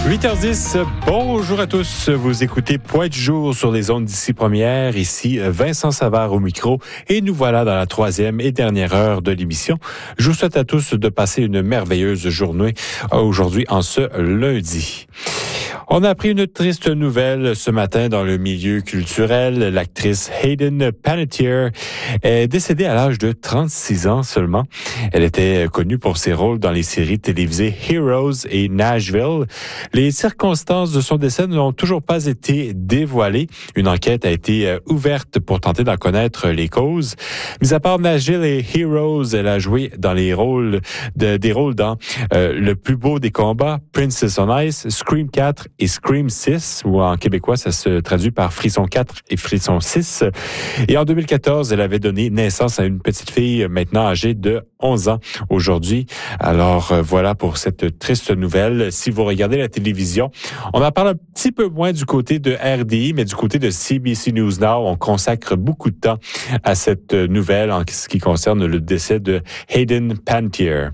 8h10, bonjour à tous. Vous écoutez Point du jour sur les ondes d'ici première. Ici Vincent Savard au micro et nous voilà dans la troisième et dernière heure de l'émission. Je vous souhaite à tous de passer une merveilleuse journée aujourd'hui en ce lundi. On a appris une triste nouvelle ce matin dans le milieu culturel. L'actrice Hayden Panettiere est décédée à l'âge de 36 ans seulement. Elle était connue pour ses rôles dans les séries télévisées Heroes et Nashville. Les circonstances de son décès n'ont toujours pas été dévoilées. Une enquête a été ouverte pour tenter d'en connaître les causes. Mis à part Nashville et Heroes, elle a joué dans des rôles dans Le plus beau des combats, Princess on Ice, Scream 4 et Scream 6, ou en québécois, ça se traduit par Frisson 4 et Frisson 6. Et en 2014, elle avait donné naissance à une petite fille maintenant âgée de 11 ans aujourd'hui. Alors voilà pour cette triste nouvelle. Si vous regardez la télévision, on en parle un petit peu moins du côté de RDI, mais du côté de CBC News Now, on consacre beaucoup de temps à cette nouvelle en ce qui concerne le décès de Hayden Panettiere.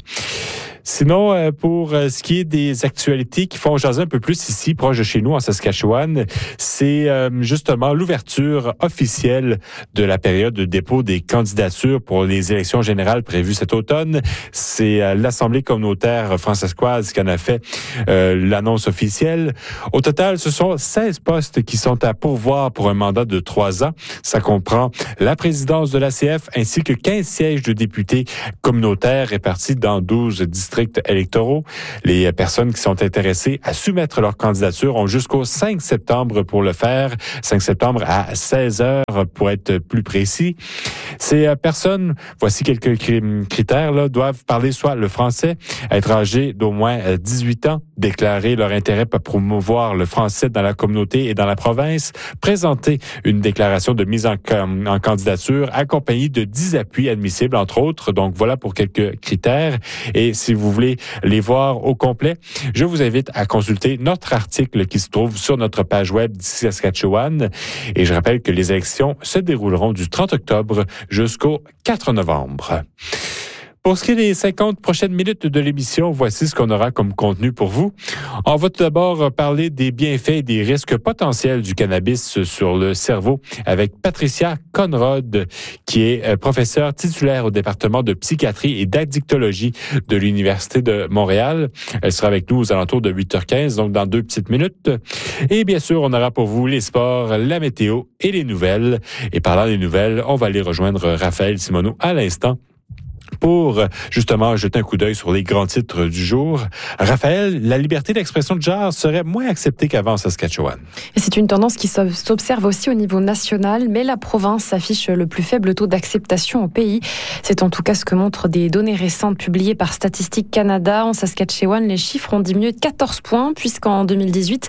Sinon, pour ce qui est des actualités qui font jaser un peu plus ici, proche de chez nous, en Saskatchewan, c'est justement l'ouverture officielle de la période de dépôt des candidatures pour les élections générales prévues cet automne. C'est l'Assemblée communautaire francescoise qui en a fait l'annonce officielle. Au total, ce sont 16 postes qui sont à pourvoir pour un mandat de 3 ans. Ça comprend la présidence de l'ACF ainsi que 15 sièges de députés communautaires répartis dans 12 districts électoraux. Les personnes qui sont intéressées à soumettre leur candidature ont jusqu'au 5 septembre pour le faire. 5 septembre à 16 heures pour être plus précis. Ces personnes, voici quelques critères, doivent parler soit le français, être âgés d'au moins 18 ans, déclarer leur intérêt pour promouvoir le français dans la communauté et dans la province, présenter une déclaration de mise en candidature accompagnée de 10 appuis admissibles, entre autres. Donc, voilà pour quelques critères. Et si vous voulez les voir au complet, je vous invite à consulter notre article qui se trouve sur notre page web d'ici Saskatchewan. Et je rappelle que les élections se dérouleront du 30 octobre jusqu'au 4 novembre. Pour ce qui est des 50 prochaines minutes de l'émission, voici ce qu'on aura comme contenu pour vous. On va tout d'abord parler des bienfaits et des risques potentiels du cannabis sur le cerveau avec Patricia Conrod, qui est professeure titulaire au département de psychiatrie et d'addictologie de l'Université de Montréal. Elle sera avec nous aux alentours de 8h15, donc dans 2 petites minutes. Et bien sûr, on aura pour vous les sports, la météo et les nouvelles. Et parlant des nouvelles, on va aller rejoindre Raphaël Simoneau à l'instant pour justement jeter un coup d'œil sur les grands titres du jour. Raphaël, la liberté d'expression de genre serait moins acceptée qu'avant en Saskatchewan. Et c'est une tendance qui s'observe aussi au niveau national, mais la province affiche le plus faible taux d'acceptation au pays. C'est en tout cas ce que montrent des données récentes publiées par Statistique Canada. En Saskatchewan, les chiffres ont diminué de 14 points, puisqu'en 2018,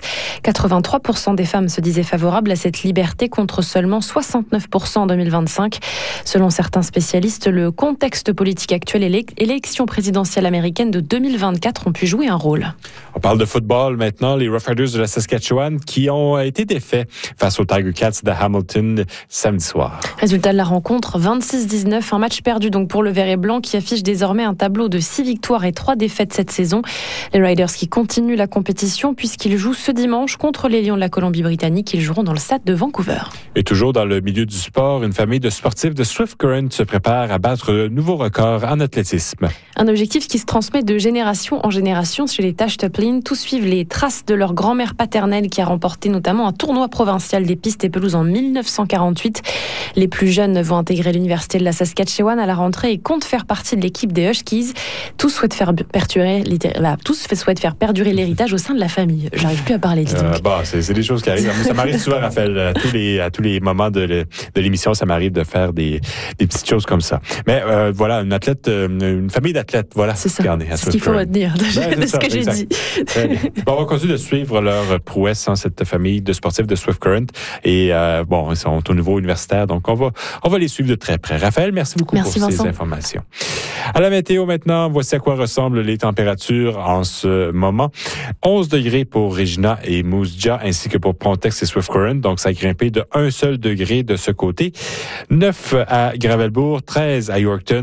83% des femmes se disaient favorables à cette liberté contre seulement 69% en 2025. Selon certains spécialistes, le contexte politique actuelle et l'élection présidentielle américaine de 2024 ont pu jouer un rôle. On parle de football maintenant. Les Rough Riders de la Saskatchewan qui ont été défaits face aux Tiger Cats de Hamilton samedi soir. Résultat de la rencontre, 26-19, un match perdu donc pour le vert et blanc qui affiche désormais un tableau de 6 victoires et 3 défaites cette saison. Les Riders qui continuent la compétition puisqu'ils jouent ce dimanche contre les Lions de la Colombie-Britannique. Ils joueront dans le stade de Vancouver. Et toujours dans le milieu du sport, une famille de sportifs de Swift Current se prépare à battre de nouveaux records en athlétisme. Un objectif qui se transmet de génération en génération chez les Tashtapelin. Tous suivent les traces de leur grand-mère paternelle qui a remporté notamment un tournoi provincial des pistes et pelouses en 1948. Les plus jeunes vont intégrer l'université de la Saskatchewan à la rentrée et comptent faire partie de l'équipe des Huskies. Tous souhaitent faire perdurer l'héritage au sein de la famille. J'arrive plus à parler, dis donc. C'est des choses qui arrivent. Ça m'arrive souvent, Raphaël, à tous les moments de l'émission, ça m'arrive de faire des petites choses comme ça. Mais voilà, une famille d'athlètes, voilà. C'est ça. C'est ce qu'il faut retenir de ce que j'ai dit. On va continuer de suivre leur prouesse, cette famille de sportifs de Swift Current. Et ils sont au niveau universitaire, donc on va les suivre de très près. Raphaël, merci beaucoup pour ces informations. À la météo maintenant, voici à quoi ressemblent les températures en ce moment. 11 degrés pour Regina et Moose Jaw, ainsi que pour Pontex et Swift Current, donc ça a grimpé de 1 seul degré de ce côté. 9 à Gravelbourg, 13 à Yorkton, ainsi qu'à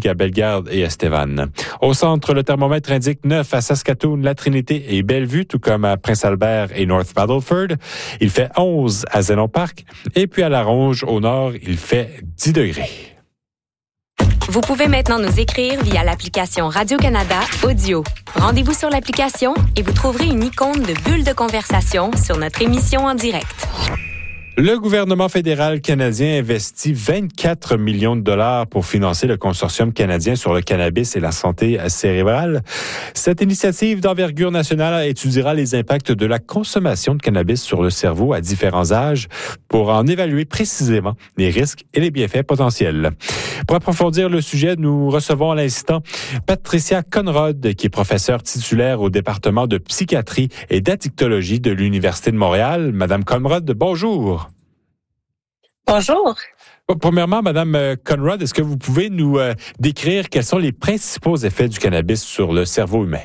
à Bellegarde et Estevan. Au centre, le thermomètre indique 9 à Saskatoon, La Trinité et Bellevue, tout comme à Prince-Albert et North Battleford. Il fait 11 à Zénon Park. Et puis à La Ronge, au nord, il fait 10 degrés. Vous pouvez maintenant nous écrire via l'application Radio-Canada Audio. Rendez-vous sur l'application et vous trouverez une icône de bulle de conversation sur notre émission en direct. Le gouvernement fédéral canadien investit 24 millions de dollars pour financer le consortium canadien sur le cannabis et la santé cérébrale. Cette initiative d'envergure nationale étudiera les impacts de la consommation de cannabis sur le cerveau à différents âges pour en évaluer précisément les risques et les bienfaits potentiels. Pour approfondir le sujet, nous recevons à l'instant Patricia Conrod, qui est professeure titulaire au département de psychiatrie et d'addictologie de l'Université de Montréal. Madame Conrod, bonjour. Bonjour. Premièrement, Madame Conrod, est-ce que vous pouvez nous décrire quels sont les principaux effets du cannabis sur le cerveau humain?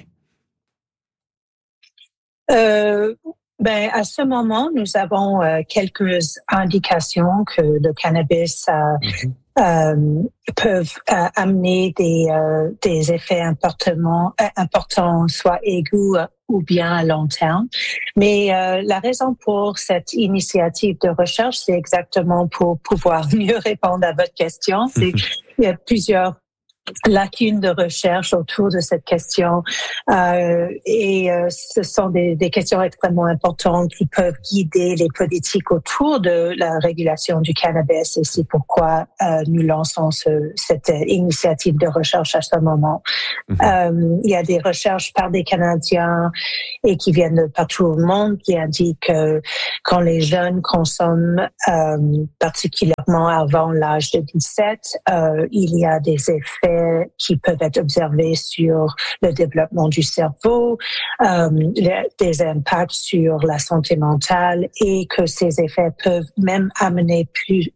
À ce moment, nous avons quelques indications que le cannabis peuvent amener des effets importants, soit aigus ou bien à long terme. Mais la raison pour cette initiative de recherche, c'est exactement pour pouvoir mieux répondre à votre question. Il y a plusieurs lacunes de recherche autour de cette question et ce sont des questions extrêmement importantes qui peuvent guider les politiques autour de la régulation du cannabis et c'est pourquoi nous lançons cette initiative de recherche à ce moment. Il y a des recherches par des Canadiens et qui viennent de partout au monde qui indiquent que quand les jeunes consomment particulièrement avant l'âge de 17, il y a des effets qui peuvent être observés sur le développement du cerveau, des impacts sur la santé mentale et que ces effets peuvent même amener plus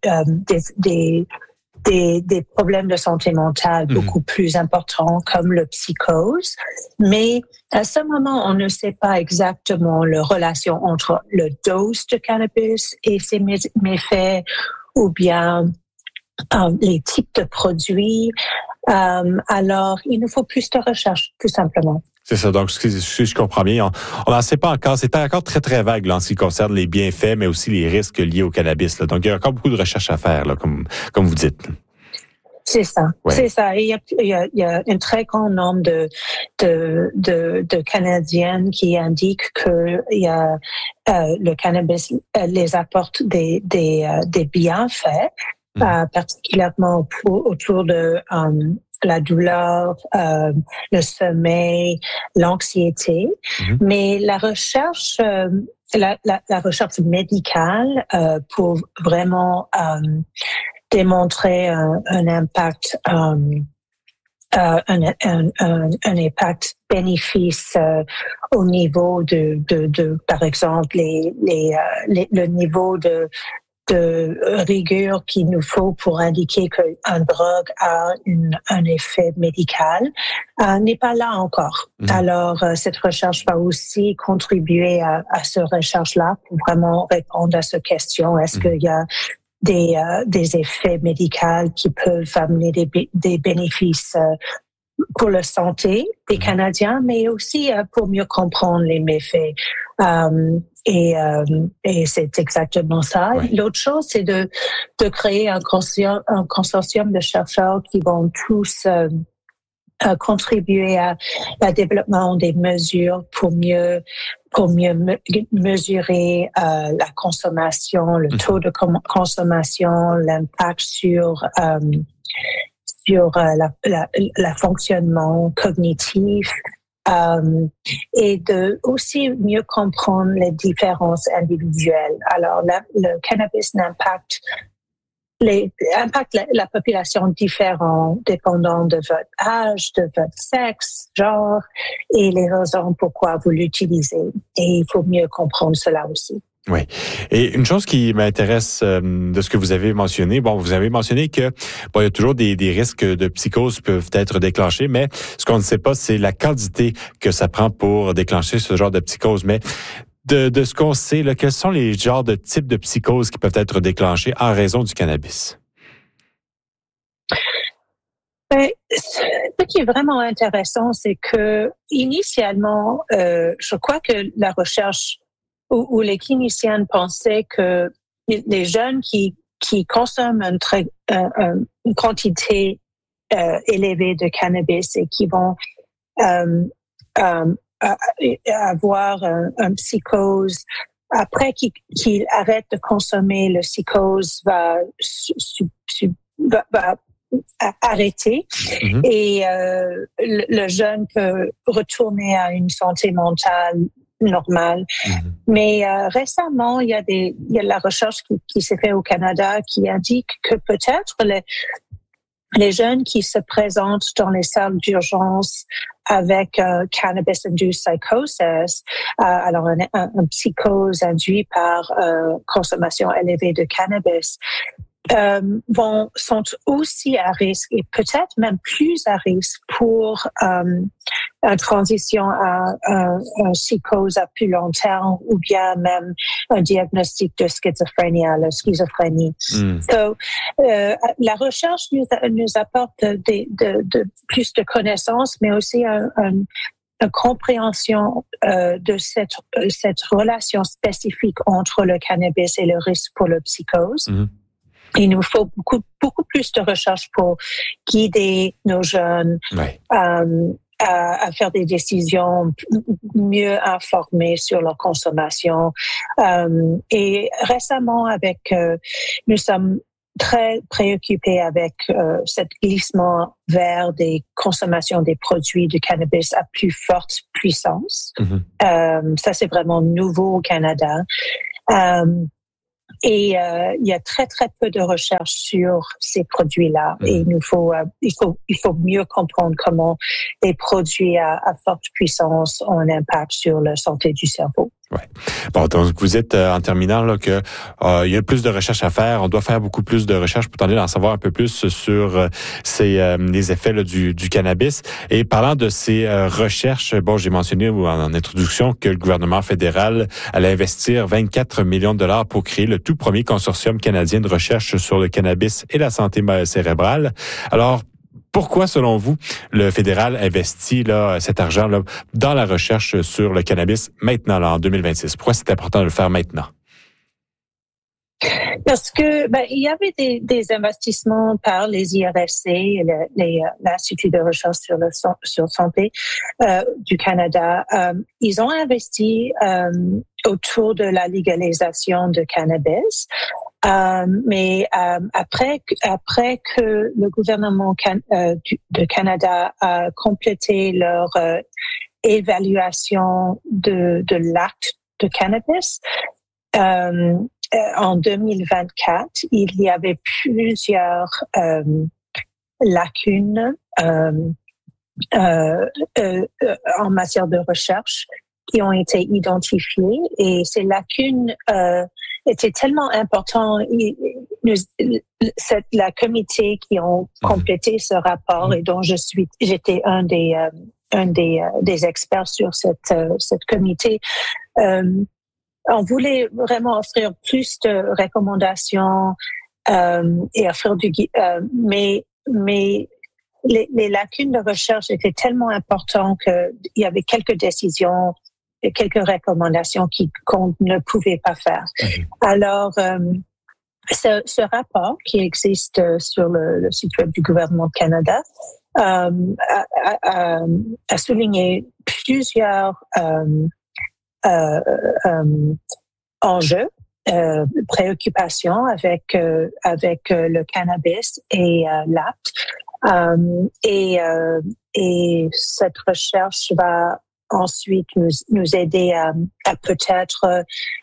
des problèmes de santé mentale beaucoup plus importants comme le psychose. Mais à ce moment, on ne sait pas exactement la relation entre le dose de cannabis et ses méfaits ou bien les types de produits. Alors, il nous faut plus de recherche, tout simplement. C'est ça. Donc, si je comprends bien, on n'en sait pas encore. C'est encore très, très vague là, en ce qui concerne les bienfaits, mais aussi les risques liés au cannabis. Là. Donc, il y a encore beaucoup de recherches à faire, là, comme vous dites. C'est ça. Ouais. C'est ça. Et il y a un très grand nombre de Canadiennes qui indiquent que le cannabis les apporte des bienfaits. Particulièrement autour de la douleur, le sommeil, l'anxiété. Mais la recherche, la recherche médicale pour vraiment démontrer un impact, un impact bénéfice au niveau de par exemple le niveau de rigueur qu'il nous faut pour indiquer qu'un drogue a un effet médical n'est pas là encore. Alors, cette recherche va aussi contribuer à cette recherche-là pour vraiment répondre à cette question. Est-ce qu'il y a des effets médicaux qui peuvent amener des bénéfices pour la santé des Canadiens, mais aussi pour mieux comprendre les méfaits. Et c'est exactement ça. Oui. L'autre chose, c'est de créer un consortium de chercheurs qui vont tous contribuer à développement des mesures pour mieux mesurer la consommation, le taux de consommation, l'impact sur la fonctionnement cognitif et de aussi mieux comprendre les différences individuelles. Alors, le cannabis impacte la population différente, dépendant de votre âge, de votre sexe, genre, et les raisons pourquoi vous l'utilisez. Et il faut mieux comprendre cela aussi. Oui. Et une chose qui m'intéresse de ce que vous avez mentionné, vous avez mentionné que il y a toujours des risques de psychose qui peuvent être déclenchés, mais ce qu'on ne sait pas, c'est la quantité que ça prend pour déclencher ce genre de psychose. Mais de ce qu'on sait, là, quels sont les genres de types de psychoses qui peuvent être déclenchés en raison du cannabis? Ce qui est vraiment intéressant, c'est que initialement, je crois que la recherche ou les cliniciens pensaient que les jeunes qui consomment une quantité élevée de cannabis et qui vont avoir un psychose, après qu'ils arrêtent de consommer, le psychose va arrêter et le jeune peut retourner à une santé mentale normale. Mais récemment, il y a la recherche qui s'est faite au Canada qui indique que peut-être les jeunes qui se présentent dans les salles d'urgence avec cannabis-induced psychosis, alors un psychose induit par consommation élevée de cannabis, sont aussi à risque et peut-être même plus à risque pour une transition à un psychose à plus long terme ou bien même un diagnostic de schizophrénie, la schizophrénie. So, la recherche nous apporte de plus de connaissances, mais aussi une compréhension de cette relation spécifique entre le cannabis et le risque pour le psychose. Il nous faut beaucoup plus de recherche pour guider nos jeunes à faire des décisions mieux informées sur leur consommation. Et récemment, nous sommes très préoccupés avec cet glissement vers des consommations des produits de cannabis à plus forte puissance. Ça, c'est vraiment nouveau au Canada. Et il y a très très peu de recherche sur ces produits-là. Et il faut mieux comprendre comment les produits à forte puissance ont un impact sur la santé du cerveau. Ouais. Bon, donc vous êtes en terminant là que il y a plus de recherches à faire. On doit faire beaucoup plus de recherches pour tenter d'en savoir un peu plus sur les effets là, du cannabis. Et parlant de ces recherches, bon, j'ai mentionné en introduction que le gouvernement fédéral allait investir 24 millions de dollars pour créer le tout premier consortium canadien de recherche sur le cannabis et la santé cérébrale. Alors, pourquoi, selon vous, le fédéral investit là, cet argent là, dans la recherche sur le cannabis maintenant, là, en 2026? Pourquoi c'est important de le faire maintenant? Parce que il y avait des investissements par les IRSC, l'Institut de recherche sur santé du Canada. Ils ont investi autour de la légalisation de cannabis. Mais après que le gouvernement de Canada a complété leur évaluation de l'acte de cannabis, en 2024, il y avait plusieurs lacunes en matière de recherche qui ont été identifiées, et ces lacunes étaient tellement importantes. La comité qui ont complété ce rapport et dont j'étais un des experts sur cette comité. On voulait vraiment offrir plus de recommandations et offrir mais les lacunes de recherche étaient tellement importantes qu'il y avait quelques décisions et quelques recommandations qu'on ne pouvait pas faire. Alors, ce rapport qui existe sur le site web du gouvernement du Canada a souligné plusieurs enjeux, préoccupations avec le cannabis et l'acte. Et cette recherche va ensuite nous aider à peut-être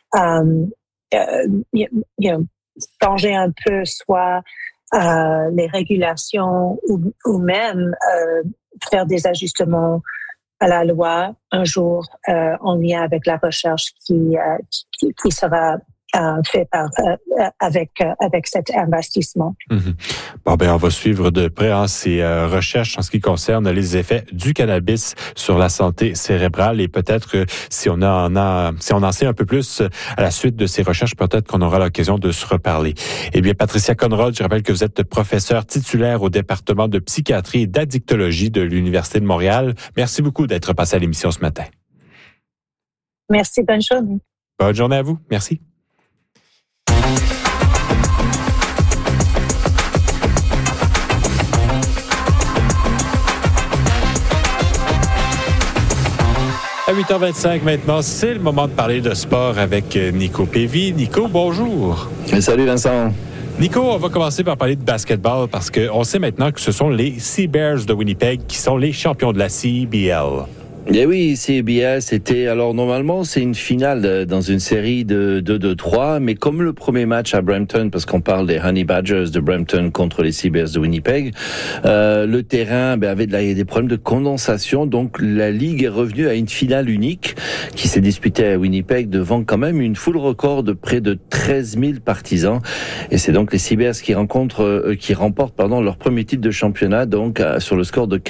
changer un peu soit les régulations ou même faire des ajustements à la loi un jour en lien avec la recherche qui sera fait avec cet investissement. Bon, ben, on va suivre de près ces recherches en ce qui concerne les effets du cannabis sur la santé cérébrale et peut-être si on en sait un peu plus à la suite de ces recherches, peut-être qu'on aura l'occasion de se reparler. Eh bien, Patricia Conrad, je rappelle que vous êtes professeure titulaire au département de psychiatrie et d'addictologie de l'Université de Montréal. Merci beaucoup d'être passé à l'émission ce matin. Merci, bonne journée. Bonne journée à vous. Merci. À 8h25 maintenant, c'est le moment de parler de sport avec Nico Pévy. Nico, bonjour. Salut Vincent. Nico, on va commencer par parler de basketball parce qu'on sait maintenant que ce sont les Sea Bears de Winnipeg qui sont les champions de la CBL. Eh oui, CBL, alors normalement c'est une finale dans une série de 2-2-3, mais comme le premier match à Brampton, parce qu'on parle des Honey Badgers de Brampton contre les Sea Bears de Winnipeg, le terrain avait des problèmes de condensation, donc la Ligue est revenue à une finale unique qui s'est disputée à Winnipeg devant quand même une foule record de près de 13 000 partisans, et c'est donc les Sea Bears qui remportent leur premier titre de championnat, donc sur le score de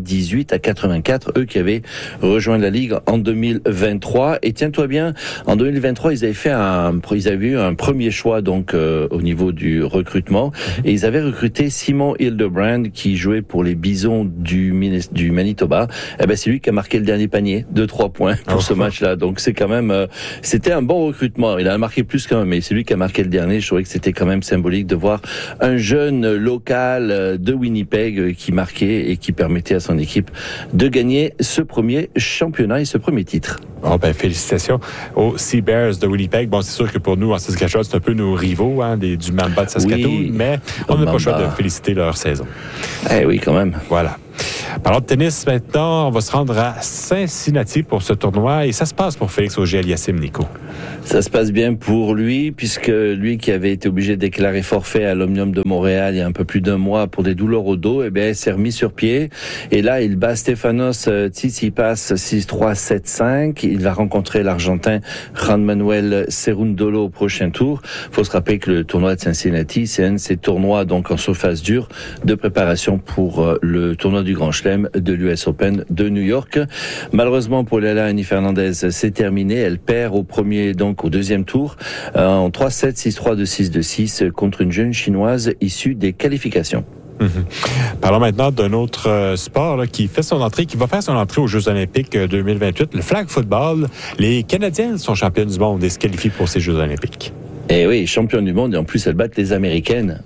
98-84, eux qui avaient rejoint la Ligue en 2023. Et tiens-toi bien, en 2023, ils avaient eu un premier choix donc au niveau du recrutement, et ils avaient recruté Simon Hildebrand qui jouait pour les Bisons du Manitoba. C'est lui qui a marqué le dernier panier de 3 points pour ce match-là. Donc c'est quand même c'était un bon recrutement. Il a marqué plus qu'un, mais c'est lui qui a marqué le dernier. Je trouvais que c'était quand même symbolique de voir un jeune local de Winnipeg qui marquait et qui permettait à son équipe de gagner ce premier championnat et ce premier titre. Bon, félicitations aux Sea Bears de Winnipeg. Bon, c'est sûr que pour nous, en Saskatchewan, c'est un peu nos rivaux, du Mamba de Saskatoon, oui, mais on n'a pas le choix de féliciter leur saison. Oui, quand même. Voilà. Parlons de tennis maintenant. On va se rendre à Cincinnati pour ce tournoi et ça se passe pour Félix Auger-Aliassime, Nico. Ça se passe bien pour lui, puisque lui qui avait été obligé de déclarer forfait à l'Omnium de Montréal il y a un peu plus d'un mois pour des douleurs au dos, s'est remis sur pied. Et là, il bat Stefanos Tsitsipas 6-3, 7-5. Il va rencontrer l'Argentin Juan Manuel Cerundolo au prochain tour. Faut se rappeler que le tournoi de Cincinnati, c'est un de ces tournois donc en surface dure de préparation pour le tournoi du Grand Chelem de l'US Open de New York. Malheureusement pour Leylah Annie Fernandez, c'est terminé. Elle perd au deuxième tour en 3-7, 6-3, 2-6, 2-6 contre une jeune chinoise issue des qualifications. Parlons maintenant d'un autre sport qui va faire son entrée aux Jeux olympiques 2028, le flag football. Les Canadiennes sont championnes du monde et se qualifient pour ces Jeux olympiques. Et oui, championne du monde, et en plus elles battent les Américaines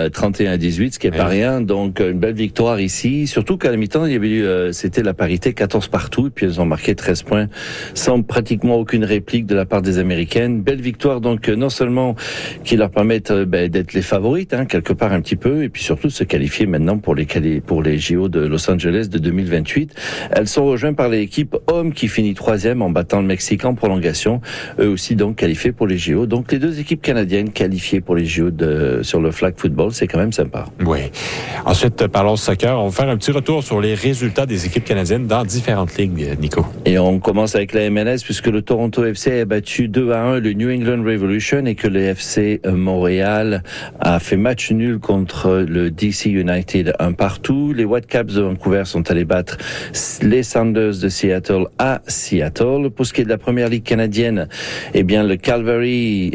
31-18, ce qui est pas rien. Donc une belle victoire ici, surtout qu'à la mi-temps, il y avait eu c'était la parité 14 partout, et puis elles ont marqué 13 points sans pratiquement aucune réplique de la part des Américaines. Belle victoire donc non seulement qui leur permettent d'être les favorites quelque part un petit peu, et puis surtout de se qualifier maintenant pour les JO de Los Angeles de 2028. Elles sont rejointes par l'équipe hommes qui finit 3e en battant le Mexique en prolongation, eux aussi donc qualifiés pour les JO. Donc les deux équipes canadiennes qualifiées pour les JO sur le flag football, c'est quand même sympa. Oui. Ensuite, parlons soccer. On va faire un petit retour sur les résultats des équipes canadiennes dans différentes ligues, Nico. Et on commence avec la MLS puisque le Toronto FC a battu 2-1 le New England Revolution et que le FC Montréal a fait match nul contre le DC United 1-1. Les Whitecaps de Vancouver sont allés battre les Sounders de Seattle à Seattle. Pour ce qui est de la première ligue canadienne, le Calgary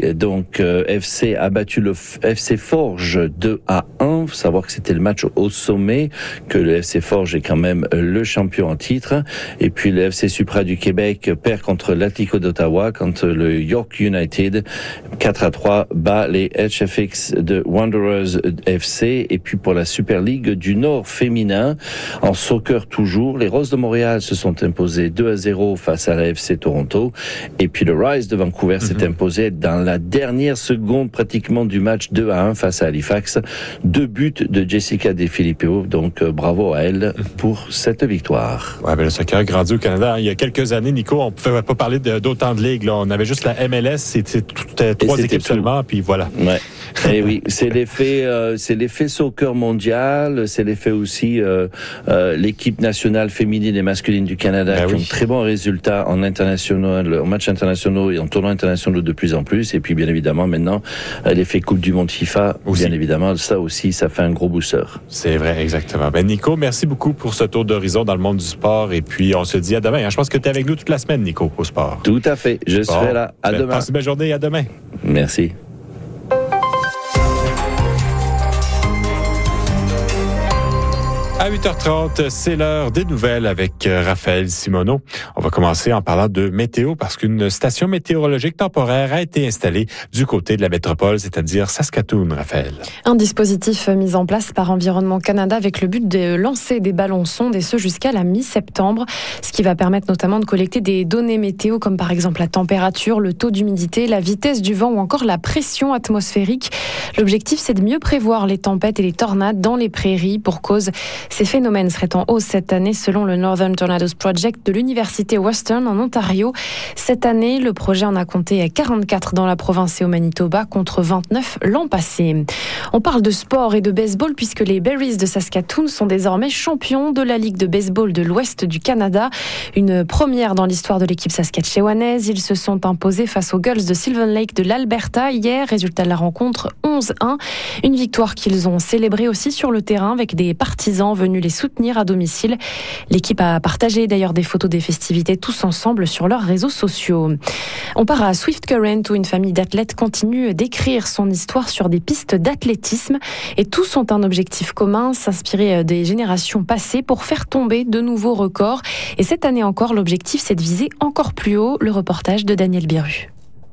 FC a battu le FC Forge 2-1. Faut savoir que c'était le match au sommet, que le FC Forge est quand même le champion en titre. Et puis le FC Supra du Québec perd contre l'Atlético d'Ottawa, quand le York United 4-3 bat les HFX de Wanderers FC. Et puis pour la Super League du Nord féminin, en soccer toujours, les Roses de Montréal se sont imposées 2-0 face à la FC Toronto. Et puis le Rise de Vancouver s'est imposé dans la dernière seconde pratiquement du match 2-1 face à Halifax. 2 buts de Jessica De Filippo, donc bravo à elle pour cette victoire. Ouais, le soccer a grandi au Canada. Il y a quelques années, Nico, on ne pouvait pas parler d'autant de ligues. Là. On avait juste la MLS, c'était 3 équipes seulement, puis voilà. Ouais. Et oui, c'est l'effet soccer mondial, c'est l'effet aussi l'équipe nationale féminine et masculine du Canada qui ont de très bons résultats en matchs internationaux et en tournois internationaux de plus en plus. Et puis bien évidemment maintenant l'effet Coupe du Monde FIFA, aussi. Bien évidemment ça aussi, ça fait un gros booster. C'est vrai, exactement. Nico, merci beaucoup pour ce tour d'horizon dans le monde du sport. Et puis on se dit à demain. Je pense que tu es avec nous toute la semaine, Nico, au sport. Tout à fait, je serai là. À demain. Passe une belle journée, à demain. Merci. À 8h30, c'est l'heure des nouvelles avec Raphaël Simoneau. On va commencer en parlant de météo parce qu'une station météorologique temporaire a été installée du côté de la métropole, c'est-à-dire Saskatoon, Raphaël. Un dispositif mis en place par Environnement Canada avec le but de lancer des ballons sondes et ce jusqu'à la mi-septembre, ce qui va permettre notamment de collecter des données météo comme par exemple la température, le taux d'humidité, la vitesse du vent ou encore la pression atmosphérique. L'objectif, c'est de mieux prévoir les tempêtes et les tornades dans les prairies pour cause. Ces phénomènes seraient en hausse cette année selon le Northern Tornadoes Project de l'Université Western en Ontario. Cette année, le projet en a compté 44 dans la province et au Manitoba contre 29 l'an passé. On parle de sport et de baseball puisque les Berries de Saskatoon sont désormais champions de la Ligue de baseball de l'Ouest du Canada. Une première dans l'histoire de l'équipe saskatchewanaise. Ils se sont imposés face aux Gulls de Sylvan Lake de l'Alberta hier. Résultat de la rencontre 11-1. Une victoire qu'ils ont célébrée aussi sur le terrain avec des partisans venus les soutenir à domicile. L'équipe a partagé d'ailleurs des photos des festivités tous ensemble sur leurs réseaux sociaux. On part à Swift Current où une famille d'athlètes continue d'écrire son histoire sur des pistes d'athlétisme et tous ont un objectif commun, s'inspirer des générations passées pour faire tomber de nouveaux records. Et cette année encore, l'objectif c'est de viser encore plus haut. Le reportage de Daniel Biru.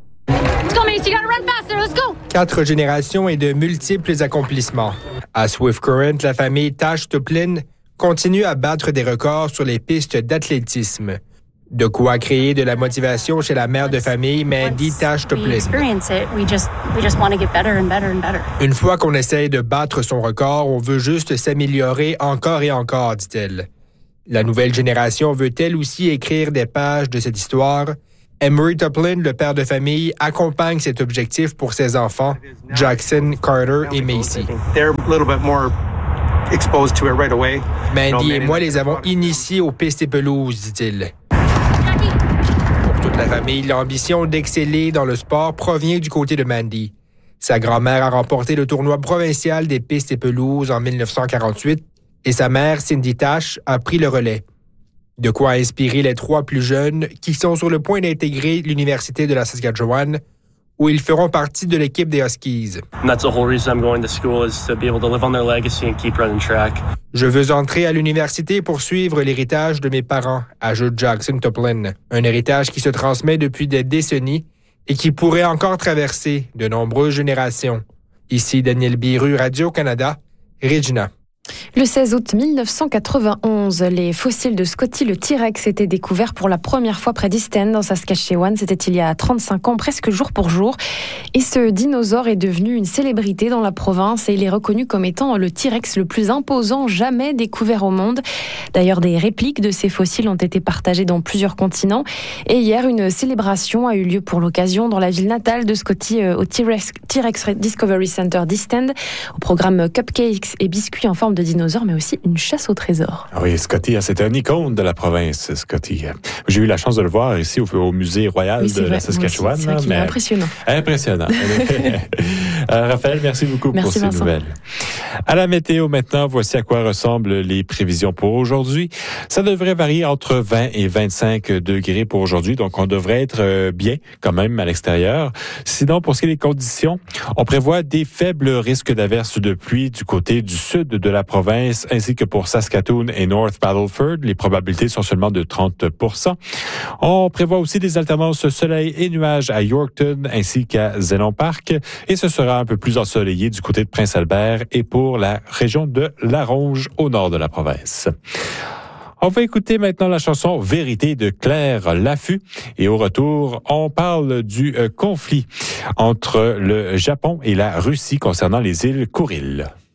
4 générations et de multiples accomplissements. À Swift Current, la famille Tash Toplin continue à battre des records sur les pistes d'athlétisme. De quoi créer de la motivation chez la mère de famille Mandy Tash Toplin. Une fois qu'on essaye de battre son record, on veut juste s'améliorer encore et encore, dit-elle. La nouvelle génération veut elle aussi écrire des pages de cette histoire. Emery Toplin, le père de famille, accompagne cet objectif pour ses enfants, Jackson, Carter et Macy. Mandy et moi les avons initiés aux pistes et pelouses, dit-il. Pour toute la famille, l'ambition d'exceller dans le sport provient du côté de Mandy. Sa grand-mère a remporté le tournoi provincial des pistes et pelouses en 1948 et sa mère, Cindy Tash, a pris le relais. De quoi inspirer les 3 plus jeunes qui sont sur le point d'intégrer l'Université de la Saskatchewan, où ils feront partie de l'équipe des Huskies. Je veux entrer à l'université pour suivre l'héritage de mes parents, ajoute Jackson Toplin, un héritage qui se transmet depuis des décennies et qui pourrait encore traverser de nombreuses générations. Ici Daniel Biru, Radio-Canada, Regina. Le 16 août 1991, les fossiles de Scotty le T-Rex étaient découverts pour la première fois près d'Easton, dans Saskatchewan. C'était il y a 35 ans, presque jour pour jour. Et ce dinosaure est devenu une célébrité dans la province et il est reconnu comme étant le T-Rex le plus imposant jamais découvert au monde. D'ailleurs, des répliques de ces fossiles ont été partagées dans plusieurs continents. Et hier, une célébration a eu lieu pour l'occasion dans la ville natale de Scotty, au T-Rex Discovery Center d'Easton, au programme Cupcakes et biscuits en forme de dinosaures, mais aussi une chasse au trésor. Oui, Scotty, c'est un icône de la province, Scotty. J'ai eu la chance de le voir ici au musée royal de la Saskatchewan. C'est vrai qu'il est impressionnant. Impressionnant. Raphaël, merci beaucoup pour ces nouvelles. À la météo maintenant, voici à quoi ressemblent les prévisions pour aujourd'hui. Ça devrait varier entre 20 et 25 degrés pour aujourd'hui, donc on devrait être bien quand même à l'extérieur. Sinon, pour ce qui est des conditions, on prévoit des faibles risques d'averses de pluie du côté du sud de la province, ainsi que pour Saskatoon et North Battleford. Les probabilités sont seulement de 30%. On prévoit aussi des alternances soleil et nuages à Yorkton ainsi qu'à Zénon Park. Et ce sera un peu plus ensoleillé du côté de Prince-Albert et pour la région de La Ronge au nord de la province. On va écouter maintenant la chanson Vérité de Claire Laffut. Et au retour, on parle du conflit entre le Japon et la Russie concernant les îles Kouriles.